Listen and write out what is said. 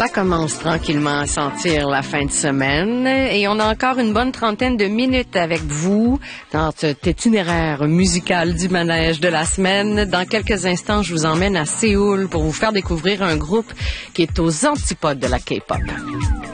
Ça commence tranquillement à sentir la fin de semaine et on a encore une bonne trentaine de minutes avec vous dans cet itinéraire musical du manège de la semaine. Dans quelques instants, je vous emmène à Séoul pour vous faire découvrir un groupe qui est aux antipodes de la K-pop.